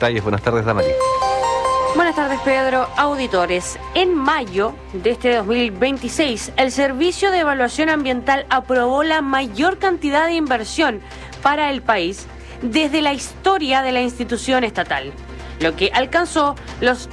detalles. Buenas tardes, Damari. Buenas tardes, Pedro. Auditores, en mayo de este 2026, el Servicio de Evaluación Ambiental aprobó la mayor cantidad de inversión para el país desde la historia de la institución estatal, lo que alcanzó los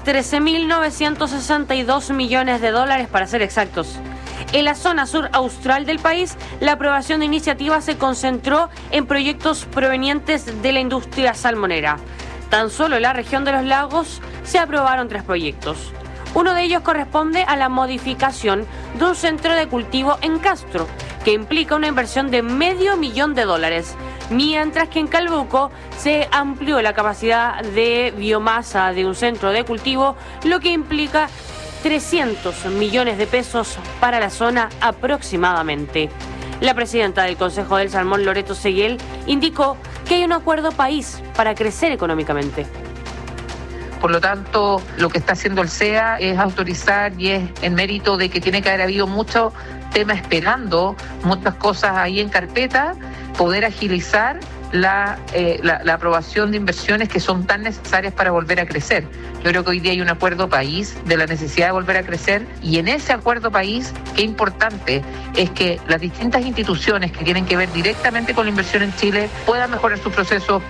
13.962 millones de dólares para ser exactos. En la zona sur austral del país, la aprobación de iniciativas se concentró en proyectos provenientes de la industria salmonera. Tan solo en la región de los lagos se aprobaron 3 proyectos. Uno de ellos corresponde a la modificación de un centro de cultivo en Castro, que implica una inversión de $500,000, mientras que en Calbuco se amplió la capacidad de biomasa de un centro de cultivo, lo que implica 300 millones de pesos para la zona aproximadamente. La presidenta del Consejo del Salmón, Loreto Seguel, indicó que hay un acuerdo país para crecer económicamente. Por lo tanto, lo que está haciendo el CEA es autorizar y es en mérito de que tiene que haber habido mucho tema esperando, muchas cosas ahí en carpeta, poder agilizar la aprobación de inversiones que son tan necesarias para volver a crecer. Yo creo que hoy día hay un acuerdo país de la necesidad de volver a crecer, y en ese acuerdo país, qué importante es que las distintas instituciones que tienen que ver directamente con la inversión en Chile puedan mejorar su proceso.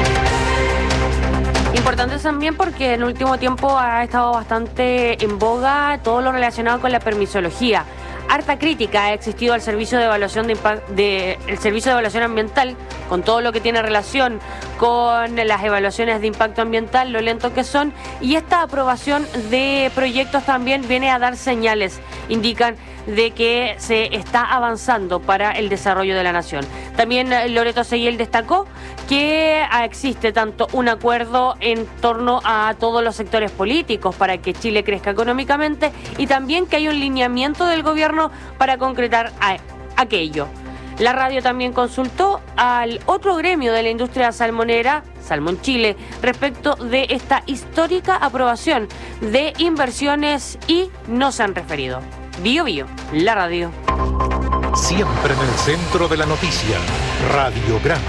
Importante también porque en el último tiempo ha estado bastante en boga todo lo relacionado con la permisología. Harta crítica ha existido al servicio de evaluación el servicio de evaluación ambiental, con todo lo que tiene relación con las evaluaciones de impacto ambiental, lo lento que son, y esta aprobación de proyectos también viene a dar señales, indican de que se está avanzando para el desarrollo de la nación. También Loreto Seguel destacó que existe tanto un acuerdo en torno a todos los sectores políticos para que Chile crezca económicamente, y también que hay un lineamiento del gobierno para concretar aquello. La radio también consultó al otro gremio de la industria salmonera, Salmón Chile, respecto de esta histórica aprobación de inversiones y no se han referido. Bio Bio, la radio. Siempre en el centro de la noticia, Radiograma.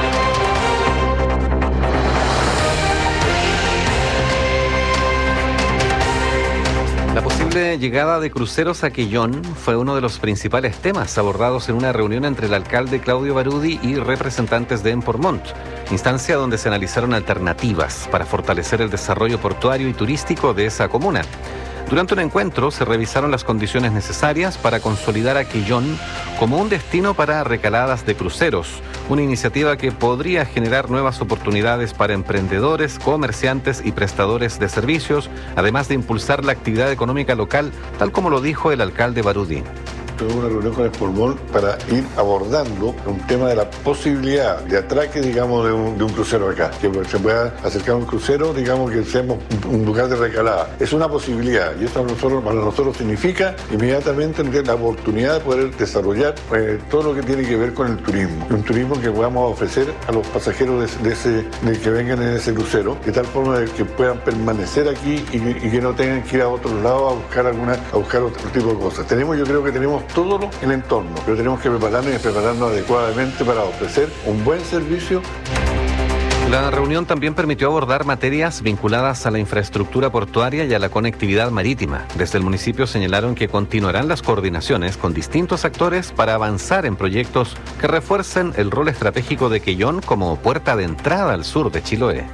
La posible llegada de cruceros a Quellón fue uno de los principales temas abordados en una reunión entre el alcalde Claudio Barudi y representantes de Empormont, instancia donde se analizaron alternativas para fortalecer el desarrollo portuario y turístico de esa comuna. Durante un encuentro se revisaron las condiciones necesarias para consolidar a Quellón como un destino para recaladas de cruceros, una iniciativa que podría generar nuevas oportunidades para emprendedores, comerciantes y prestadores de servicios, además de impulsar la actividad económica local, tal como lo dijo el alcalde Barudi. Tuve una reunión con Empormont para ir abordando un tema de la posibilidad de atraque, digamos, de un crucero acá, que se pueda acercar un crucero, digamos, que seamos un lugar de recalada. Es una posibilidad, y eso para nosotros significa inmediatamente tener la oportunidad de poder desarrollar todo lo que tiene que ver con el turismo. Un turismo que podamos ofrecer a los pasajeros de que vengan en ese crucero, de tal forma de que puedan permanecer aquí y que no tengan que ir a otros lados a buscar otro tipo de cosas. Yo creo que tenemos todo el entorno, pero tenemos que prepararnos adecuadamente para ofrecer un buen servicio. La reunión también permitió abordar materias vinculadas a la infraestructura portuaria y a la conectividad marítima. Desde el municipio señalaron que continuarán las coordinaciones con distintos actores para avanzar en proyectos que refuercen el rol estratégico de Quellón como puerta de entrada al sur de Chiloé.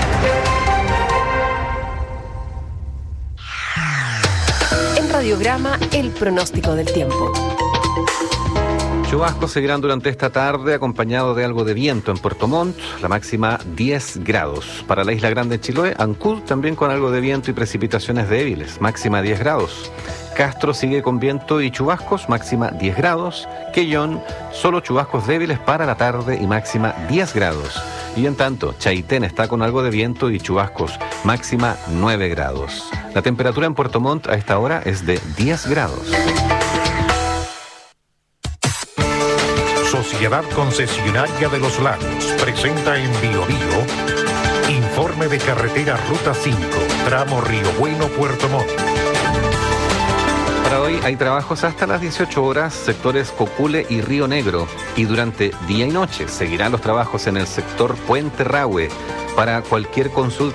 Radiograma, el pronóstico del tiempo. Chubascos seguirán durante esta tarde, acompañado de algo de viento en Puerto Montt, la máxima 10 grados. Para la Isla Grande de Chiloé, Ancud también con algo de viento y precipitaciones débiles, máxima 10 grados. Castro sigue con viento y chubascos, máxima 10 grados. Quellón, solo chubascos débiles para la tarde y máxima 10 grados. Y en tanto, Chaitén está con algo de viento y chubascos, máxima 9 grados. La temperatura en Puerto Montt a esta hora es de 10 grados. Sociedad Concesionaria de los Lagos presenta en Bio Bio informe de carretera Ruta 5, tramo Río Bueno, Puerto Montt. Para hoy hay trabajos hasta las 18 horas, sectores Cocule y Río Negro. Y durante día y noche seguirán los trabajos en el sector Puente Rahue. Para cualquier consulta